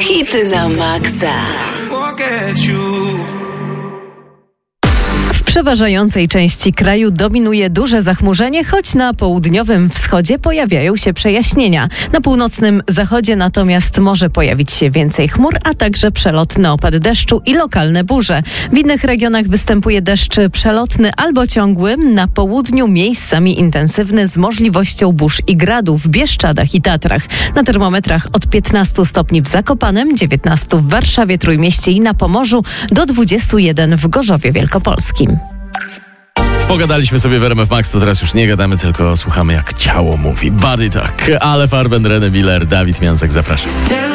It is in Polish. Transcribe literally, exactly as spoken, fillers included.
Hity na maksa. W przeważającej części kraju dominuje duże zachmurzenie, choć na południowym wschodzie pojawiają się przejaśnienia. Na północnym zachodzie natomiast może pojawić się więcej chmur, a także przelotny opad deszczu i lokalne burze. W innych regionach występuje deszcz przelotny albo ciągły, na południu miejscami intensywny z możliwością burz i gradów w Bieszczadach i Tatrach. Na termometrach od piętnastu stopni w Zakopanem, dziewiętnastu w Warszawie, Trójmieście i na Pomorzu, do dwudziestu jeden w Gorzowie Wielkopolskim. Pogadaliśmy sobie w R M F Max, to teraz już nie gadamy, tylko słuchamy jak ciało mówi. Body Talk, ale Farben, René Miller, Dawid Miąsek, zapraszam.